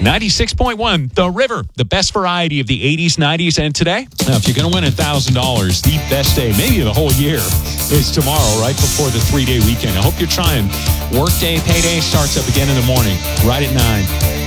96.1, The River, the best variety of the 80s, 90s, and today. Now, if you're going to win $1,000, the best day, maybe the whole year, is tomorrow, right before the 3-day weekend. I hope you're trying. Workday, payday starts up again in the morning, right at 9.